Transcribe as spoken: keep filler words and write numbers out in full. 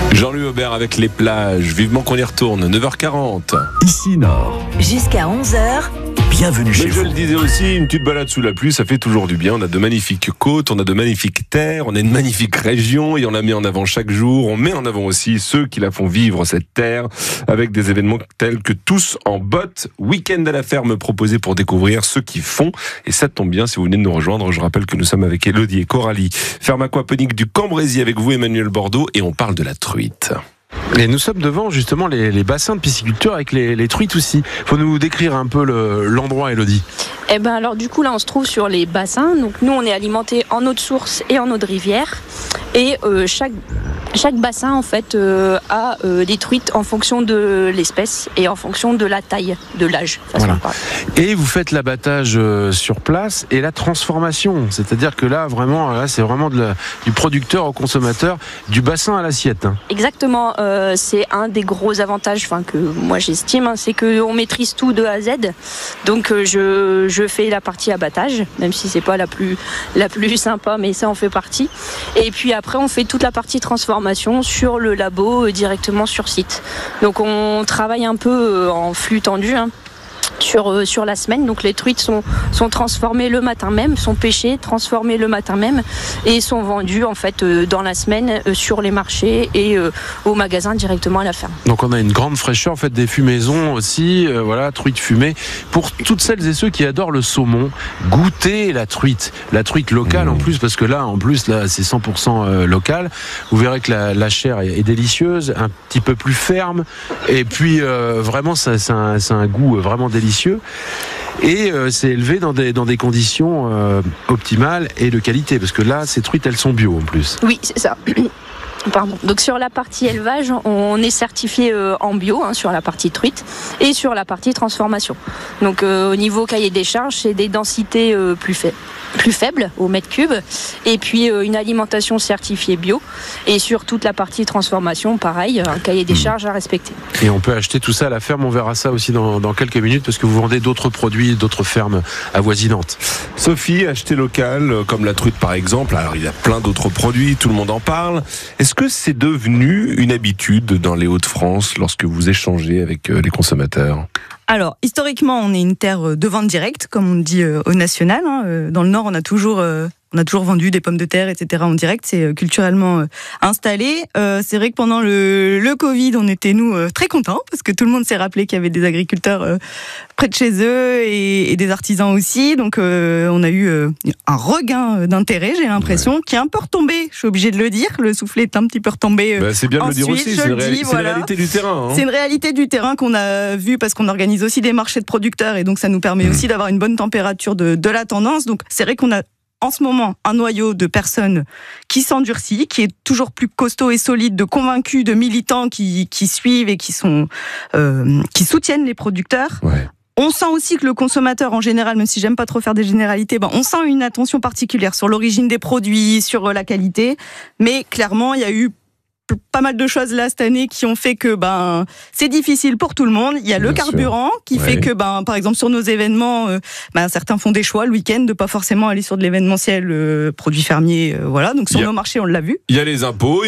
Jean-Louis Aubert avec les plages. Vivement qu'on y retourne. neuf heures quarante. Ici Nord. Jusqu'à onze heures. Bienvenue chez Mais vous. je le disais aussi, une petite balade sous la pluie, ça fait toujours du bien. On a de magnifiques côtes, on a de magnifiques terres, on a une magnifique région et on la met en avant chaque jour. On met en avant aussi ceux qui la font vivre, cette terre, avec des événements tels que Tous en bottes, week-end à la ferme proposé pour découvrir ceux qui font. Et ça tombe bien si vous venez de nous rejoindre. Je rappelle que nous sommes avec Elodie et Coralie. Ferme aquaponique du Cambrésis avec vous, Emmanuel Bordeaux, et on parle de la truite. Et nous sommes devant justement les, les bassins de pisciculture avec les, les truites aussi. Il faut nous décrire un peu le, l'endroit, Elodie. Eh ben alors du coup là on se trouve sur les bassins. Donc nous on est alimenté en eau de source et en eau de rivière. Et euh, chaque, chaque bassin en fait euh, a euh, des truites en fonction de l'espèce et en fonction de la taille, de l'âge. Voilà. Et vous faites l'abattage euh, sur place et la transformation. C'est-à-dire que là vraiment, là, c'est vraiment de la, du producteur au consommateur, du bassin à l'assiette. Hein. Exactement. Euh, c'est un des gros avantages, enfin que moi j'estime, hein, c'est qu'on maîtrise tout de A à Z. Donc euh, je, je fais la partie abattage, même si c'est pas la plus la plus sympa, mais ça en fait partie. Et puis après on fait toute la partie transformation sur le labo euh, directement sur site. Donc on travaille un peu euh, en flux tendu. Hein. Sur, euh, sur la semaine, donc les truites sont, sont transformées le matin même, sont pêchées, transformées le matin même et sont vendues en fait euh, dans la semaine euh, sur les marchés et euh, au magasin directement à la ferme. Donc on a une grande fraîcheur, en fait des fumaisons aussi, euh, voilà, truite fumée. Pour toutes celles et ceux qui adorent le saumon, goûtez la truite, la truite locale mmh. en plus, parce que là en plus là c'est cent pour cent euh, local. Vous verrez que la, la chair est, est délicieuse, un petit peu plus ferme et puis euh, vraiment ça, c'est, un, c'est un goût vraiment délicieux. Et euh, c'est élevé dans des, dans des conditions euh, optimales et de qualité, parce que là, ces truites, elles sont bio en plus. Oui, c'est ça. Pardon. Donc sur la partie élevage, on est certifié euh, en bio, hein, sur la partie truite, et sur la partie transformation. Donc euh, au niveau cahier des charges, c'est des densités euh, plus faibles. plus faible au mètre cube et puis euh, une alimentation certifiée bio et sur toute la partie transformation pareil, un cahier des charges à respecter. Et on peut acheter tout ça à la ferme, on verra ça aussi dans, dans quelques minutes parce que vous vendez d'autres produits, d'autres fermes avoisinantes. Sophie, acheter local comme la truite par exemple, alors il y a plein d'autres produits, tout le monde en parle. Est-ce que c'est devenu une habitude dans les Hauts-de-France lorsque vous échangez avec les consommateurs ? Alors, historiquement, on est une terre de vente directe, comme on dit euh, au national. Hein. Dans le Nord, on a toujours, euh, on a toujours vendu des pommes de terre, et cetera en direct. C'est euh, culturellement euh, installé. Euh, c'est vrai que pendant le, le Covid, on était, nous, euh, très contents, parce que tout le monde s'est rappelé qu'il y avait des agriculteurs euh, près de chez eux et, et des artisans aussi. Donc, euh, on a eu euh, un regain d'intérêt, j'ai l'impression, ouais. qui est un peu retombé. Je suis obligée de le dire. Le soufflet est un petit peu retombé. Euh, bah, c'est bien ensuite, de le dire aussi. C'est, une, réali- dis, c'est voilà. une réalité du terrain. Hein. C'est une réalité du terrain qu'on a vu parce qu'on organise aussi des marchés de producteurs et donc ça nous permet mmh. aussi d'avoir une bonne température de, de la tendance. Donc c'est vrai qu'on a en ce moment un noyau de personnes qui s'endurcit, qui est toujours plus costaud et solide, de convaincus, de militants qui, qui suivent et qui sont euh, qui soutiennent les producteurs. Ouais. On sent aussi que le consommateur en général, même si j'aime pas trop faire des généralités, ben on sent une attention particulière sur l'origine des produits, sur la qualité. Mais clairement, il y a eu pas mal de choses là cette année qui ont fait que ben c'est difficile pour tout le monde. Il y a Bien le carburant sûr. qui ouais. fait que ben par exemple sur nos événements, euh, ben certains font des choix le week-end de pas forcément aller sur de l'événementiel euh, produits fermiers, euh, voilà. Donc sur a, nos marchés on l'a vu. Il y a les impôts.